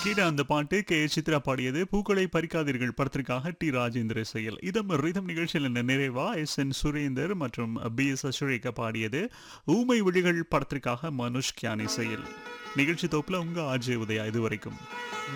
கீழ அந்த பாட்டு சித்ரா பாடியது. பூக்களை பறிக்காதீர்கள் படத்திற்காக ராஜேந்தர் இசையில். இதம் ரிதம் நிகழ்ச்சியில் நிறைவா சுரேந்தர் மற்றும் சுரேகா பாடியது. ஊமை விழிகள் படத்திற்காக மனுஷ் கியான் இசையில். நிகழ்ச்சி தொகுப்புல உங்க ஆர்ஜே உதயா இதுவரைக்கும்.